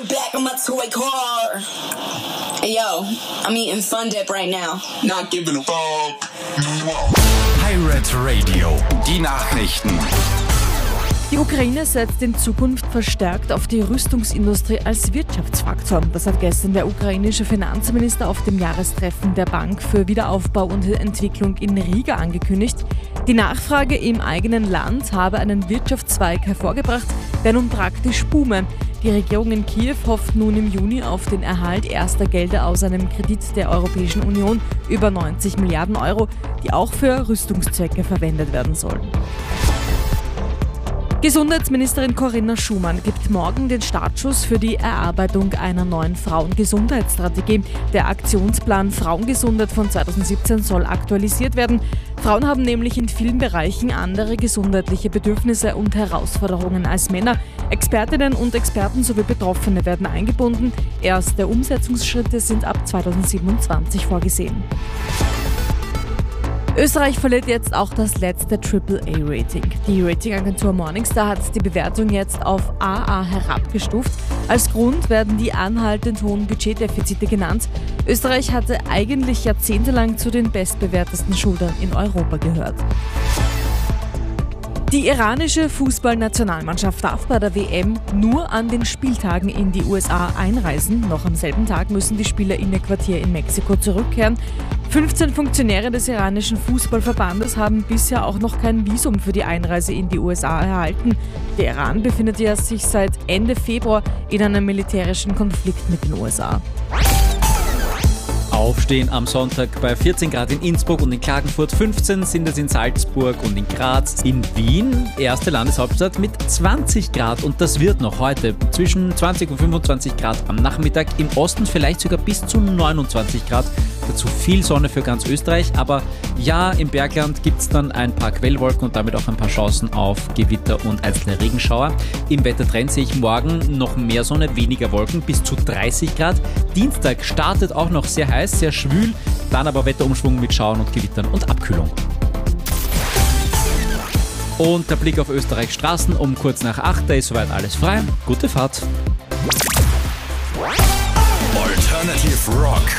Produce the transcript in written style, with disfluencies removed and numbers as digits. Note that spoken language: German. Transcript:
Back on my toy car. Hey, yo, I'm eating Fun Dip right now. Not giving a fuck. Pirate Radio, die Nachrichten. Die Ukraine setzt in Zukunft verstärkt auf die Rüstungsindustrie als Wirtschaftsfaktor. Das hat gestern der ukrainische Finanzminister auf dem Jahrestreffen der Bank für Wiederaufbau und Entwicklung in Riga angekündigt. Die Nachfrage im eigenen Land habe einen Wirtschaftszweig hervorgebracht, der nun praktisch boome. Die Regierung in Kiew hofft nun im Juni auf den Erhalt erster Gelder aus einem Kredit der Europäischen Union über 90 Milliarden Euro, die auch für Rüstungszwecke verwendet werden sollen. Gesundheitsministerin Corinna Schumann gibt morgen den Startschuss für die Erarbeitung einer neuen Frauengesundheitsstrategie. Der Aktionsplan Frauengesundheit von 2017 soll aktualisiert werden. Frauen haben nämlich in vielen Bereichen andere gesundheitliche Bedürfnisse und Herausforderungen als Männer. Expertinnen und Experten sowie Betroffene werden eingebunden. Erste Umsetzungsschritte sind ab 2027 vorgesehen. Österreich verliert jetzt auch das letzte AAA-Rating. Die Ratingagentur Morningstar hat die Bewertung jetzt auf AA herabgestuft. Als Grund werden die anhaltend hohen Budgetdefizite genannt. Österreich hatte eigentlich jahrzehntelang zu den bestbewertesten Schultern in Europa gehört. Die iranische Fußballnationalmannschaft darf bei der WM nur an den Spieltagen in die USA einreisen. Noch am selben Tag müssen die Spieler in ihr Quartier in Mexiko zurückkehren. 15 Funktionäre des iranischen Fußballverbandes haben bisher auch noch kein Visum für die Einreise in die USA erhalten. Der Iran befindet ja sich seit Ende Februar in einem militärischen Konflikt mit den USA. Aufstehen am Sonntag bei 14 Grad in Innsbruck und in Klagenfurt, 15 sind es in Salzburg und in Graz. In Wien, erste Landeshauptstadt, mit 20 Grad und das wird noch heute zwischen 20 und 25 Grad am Nachmittag. Im Osten vielleicht sogar bis zu 29 Grad. Dazu viel Sonne für ganz Österreich, aber ja, im Bergland gibt es dann ein paar Quellwolken und damit auch ein paar Chancen auf Gewitter und einzelne Regenschauer. Im Wettertrend sehe ich morgen noch mehr Sonne, weniger Wolken, bis zu 30 Grad. Dienstag startet auch noch sehr heiß, sehr schwül, dann aber Wetterumschwung mit Schauern und Gewittern und Abkühlung. Und der Blick auf Österreichs Straßen um kurz nach 8, da ist soweit alles frei. Gute Fahrt! Alternative Rock.